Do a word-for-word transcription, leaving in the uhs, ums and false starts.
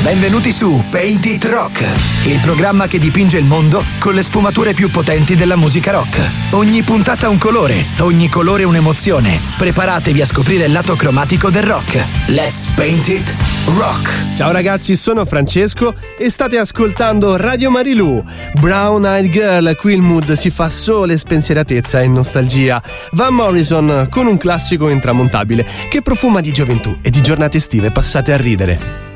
Benvenuti su Paint It Rock, il programma che dipinge il mondo con le sfumature più potenti della musica rock. Ogni puntata un colore, ogni colore un'emozione. Preparatevi a scoprire il lato cromatico del rock. Let's Paint It Rock. Ciao ragazzi, sono Francesco e state ascoltando Radio Marilù. Brown Eyed Girl, qui il mood si fa sole, spensieratezza e nostalgia. Van Morrison con un classico intramontabile che profuma di gioventù e di giornate estive passate a ridere.